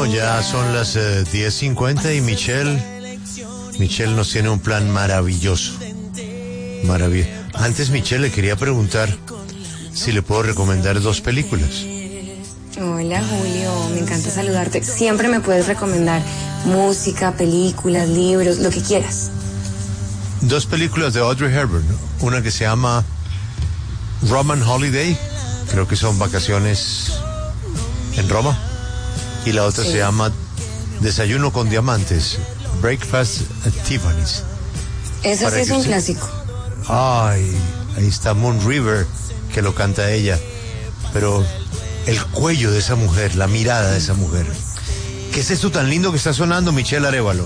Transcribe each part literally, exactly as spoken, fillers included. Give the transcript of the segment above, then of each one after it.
Bueno, ya son las eh, diez cincuenta y Michelle, Michelle nos tiene un plan maravilloso. Maravilloso. Antes, Michelle, le quería preguntar si le puedo recomendar dos películas. Hola, Julio, me encanta saludarte. Siempre me puedes recomendar música, películas, libros, lo que quieras. Dos películas de Audrey Hepburn, una que se llama Roman Holiday, creo que son vacaciones en Roma, y la otra sí. se llama Desayuno con Diamantes, Breakfast at Tiffany's. Ese sí es un usted... clásico. Ay, ahí está Moon River, que lo canta ella, pero el cuello de esa mujer, la mirada de esa mujer. ¿Qué es esto tan lindo que está sonando, Michelle Arévalo?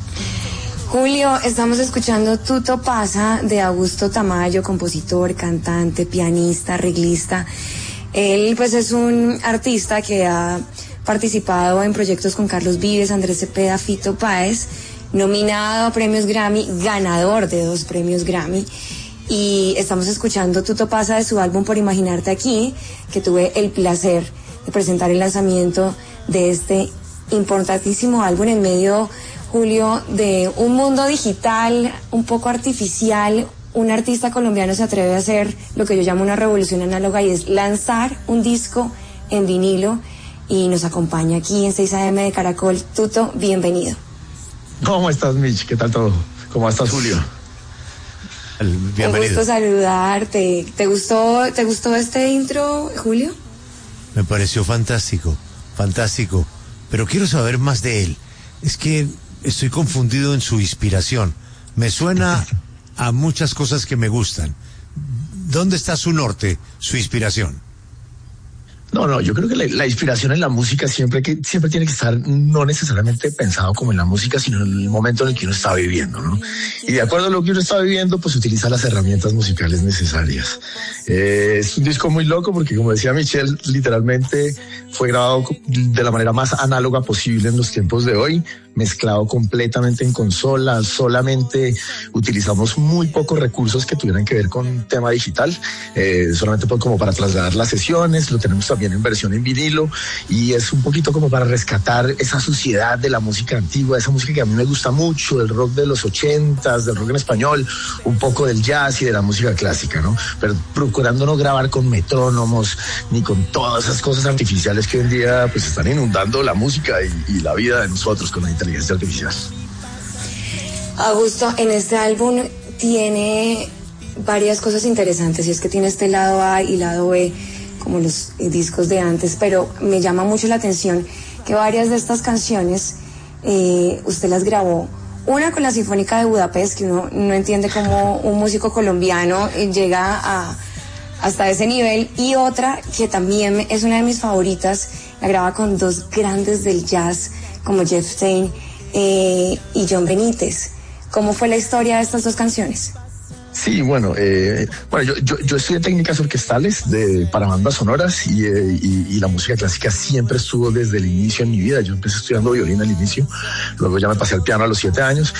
Julio, estamos escuchando Tutto Pasa de Augusto Tamayo, compositor, cantante, pianista, arreglista. Él pues es un artista que ha participado en proyectos con Carlos Vives, Andrés Cepeda, Fito Páez, nominado a premios Grammy, ganador de dos premios Grammy. Y estamos escuchando Tutto Pasa de su álbum Por Imaginarte Aquí, que tuve el placer de presentar el lanzamiento de este importantísimo álbum en medio, Julio, de un mundo digital un poco artificial. Un artista colombiano se atreve a hacer lo que yo llamo una revolución análoga, y es lanzar un disco en vinilo, y nos acompaña aquí en seis A M de Caracol. Tuto, bienvenido. ¿Cómo estás, Mitch? ¿Qué tal todo? ¿Cómo estás, Julio? Bienvenido. Un gusto saludarte. ¿Te gustó, te gustó este intro, Julio? Me pareció fantástico, fantástico. Pero quiero saber más de él. Es que estoy confundido en su inspiración. Me suena a muchas cosas que me gustan. ¿Dónde está su norte, su inspiración? No, no, yo creo que la, la inspiración en la música siempre que siempre tiene que estar no necesariamente pensado como en la música, sino en el momento en el que uno está viviendo, ¿no? Y de acuerdo a lo que uno está viviendo, pues utiliza las herramientas musicales necesarias. Eh, es un disco muy loco porque, como decía Michelle, literalmente fue grabado de la manera más análoga posible en los tiempos de hoy, mezclado completamente en consola. Solamente utilizamos muy pocos recursos que tuvieran que ver con tema digital, eh, solamente pues como para trasladar las sesiones. Lo tenemos también en versión en vinilo, y es un poquito como para rescatar esa suciedad de la música antigua, esa música que a mí me gusta mucho, del rock de los ochentas, del rock en español, un poco del jazz y de la música clásica, ¿no? Pero procurando no grabar con metrónomos ni con todas esas cosas artificiales que hoy en día pues están inundando la música y, y la vida de nosotros con la inteligencia artificial. Augusto, en este álbum tiene varias cosas interesantes, y es que tiene este lado A y lado B, como los discos de antes, pero me llama mucho la atención que varias de estas canciones eh, usted las grabó. Una con la Sinfónica de Budapest, que uno no entiende cómo un músico colombiano llega a, hasta ese nivel, y otra que también es una de mis favoritas, la graba con dos grandes del jazz como Jeff Tate eh, y John Benítez. ¿Cómo fue la historia de estas dos canciones? Sí, bueno, eh, bueno, yo, yo, yo estudié técnicas orquestales de, para bandas sonoras, y, eh, y, y la música clásica siempre estuvo desde el inicio en mi vida. Yo empecé estudiando violín al inicio, luego ya me pasé al piano a los siete años,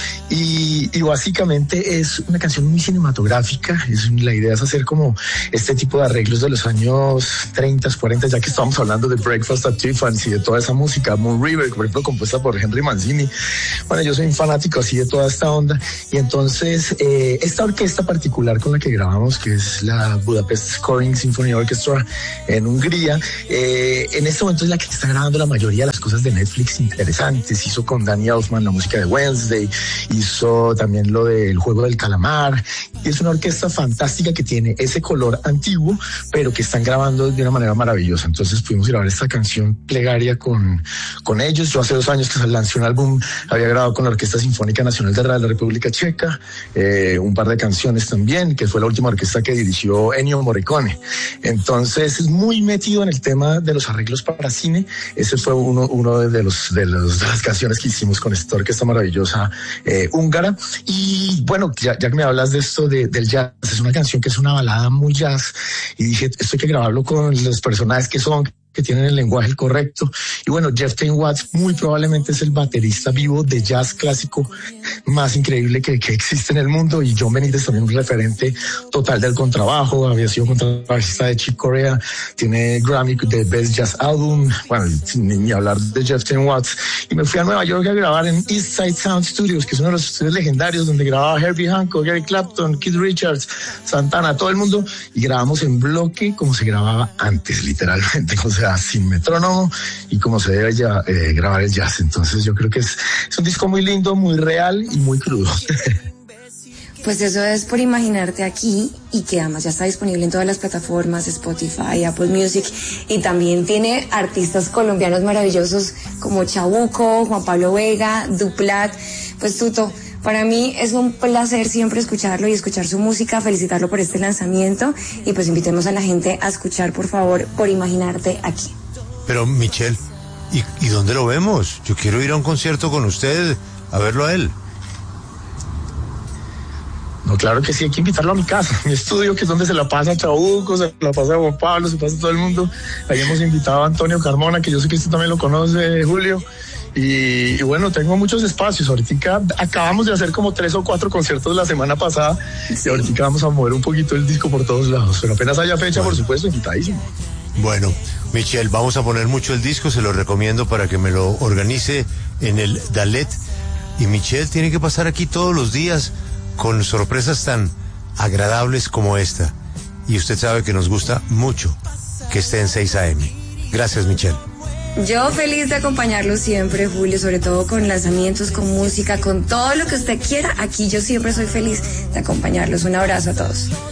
y, y básicamente es una canción muy cinematográfica. Es, la idea es hacer como este tipo de arreglos de los años treinta, cuarenta, ya que estábamos hablando de Breakfast at Tiffany's y de toda esa música, Moon River, por ejemplo, compuesta por Henry Mancini. Bueno, yo soy un fanático así de toda esta onda, y entonces eh, esta orquesta particular con la que grabamos, que es la Budapest Scoring Symphony Orchestra en Hungría, eh, en este momento es la que está grabando la mayoría de las cosas de Netflix interesantes. Hizo con Danny Elfman la música de Wednesday, hizo también lo del Juego del Calamar, y es una orquesta fantástica que tiene ese color antiguo, pero que están grabando de una manera maravillosa. Entonces pudimos grabar esta canción Plegaria con, con ellos. Yo hace dos años que lancé un álbum, había grabado con la Orquesta Sinfónica Nacional de la República Checa, eh, un par de canciones también, que fue la última orquesta que dirigió Ennio Morricone. Entonces, es muy metido en el tema de los arreglos para cine. Ese fue uno, uno de, los, de, los, de las canciones que hicimos con esta orquesta maravillosa eh, húngara. Y bueno, ya, ya que me hablas de esto de, del jazz, es una canción que es una balada muy jazz, y dije, esto hay que grabarlo con los personajes que son, que tienen el lenguaje correcto. Y bueno, Jeff Tate Watts muy probablemente es el baterista vivo de jazz clásico más increíble que, que existe en el mundo, y Jon Benítez también un referente total del contrabajo, había sido contrabajista de Chick Corea, tiene Grammy de Best Jazz Album, bueno, ni, ni hablar de Jeff Ten Watts, y me fui a Nueva York a grabar en East Side Sound Studios, que es uno de los estudios legendarios donde grababa Herbie Hancock, Eric Clapton, Keith Richards, Santana, todo el mundo, y grabamos en bloque como se grababa antes, literalmente, o sea, sin metrónomo y como se debe ya, eh, grabar el jazz. Entonces yo creo que es, es un disco muy lindo, muy real y muy crudo. Pues eso es Por Imaginarte aquí, y que además ya está disponible en todas las plataformas, Spotify, Apple Music, y también tiene artistas colombianos maravillosos como Chabuco, Juan Pablo Vega, Duplat. Pues Tuto, para mí es un placer siempre escucharlo y escuchar su música, felicitarlo por este lanzamiento, y pues invitemos a la gente a escuchar, por favor, Por Imaginarte aquí. Pero Michelle, ¿y, ¿y dónde lo vemos? Yo quiero ir a un concierto con usted, a verlo a él. No, claro que sí, hay que invitarlo a mi casa, mi estudio, que es donde se la pasa Chabuco, se la pasa Juan Pablo, se pasa todo el mundo. Ahí hemos invitado a Antonio Carmona, que yo sé que usted también lo conoce, Julio. Y, y bueno, tengo muchos espacios. Ahorita acabamos de hacer como tres o cuatro conciertos la semana pasada, sí. Y ahorita vamos a mover un poquito el disco por todos lados. Pero apenas haya fecha, bueno, por supuesto, invitadísimo. Bueno, Michelle, vamos a poner mucho el disco, se lo recomiendo para que me lo organice en el Dalet. Y Michelle tiene que pasar aquí todos los días con sorpresas tan agradables como esta. Y usted sabe que nos gusta mucho que esté en seis A M. Gracias, Michelle. Yo feliz de acompañarlo siempre, Julio, sobre todo con lanzamientos, con música, con todo lo que usted quiera. Aquí yo siempre soy feliz de acompañarlos. Un abrazo a todos.